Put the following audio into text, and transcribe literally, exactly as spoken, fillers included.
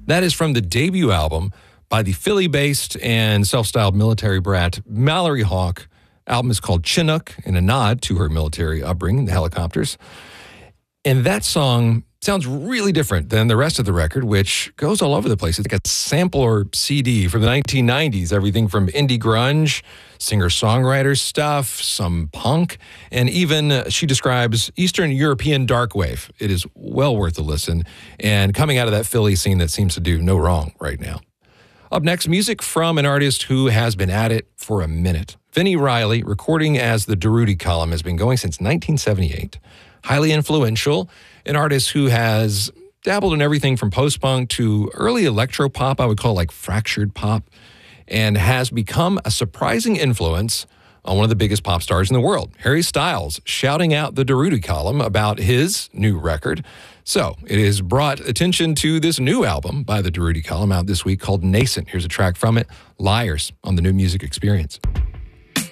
That is from the debut album by the Philly-based and self-styled military brat Mallory Hawk. Album is called Chinook, in a nod to her military upbringing, the helicopters. And that song sounds really different than the rest of the record, which goes all over the place. It's like a sampler C D from the nineteen nineties, everything from indie grunge, singer-songwriter stuff, some punk, and even uh, she describes Eastern European dark wave. It is well worth a listen, and coming out of that Philly scene that seems to do no wrong right now. Up next, music from an artist who has been at it for a minute. Vinnie Reilly, recording as the Durutti Column, has been going since nineteen seventy-eight. Highly influential, an artist who has dabbled in everything from post-punk to early electro-pop, I would call like fractured pop, and has become a surprising influence on one of the biggest pop stars in the world, Harry Styles, shouting out the Durutti Column about his new record. So it has brought attention to this new album by the Durutti Column out this week called Nascent. Here's a track from it, Liars, on the New Music Experience.